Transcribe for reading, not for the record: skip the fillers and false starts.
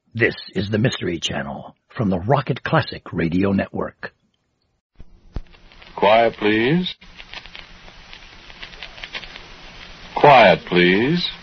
This is the Mystery Channel from the Rocket Classic Radio Network. Quiet, please. Quiet, please.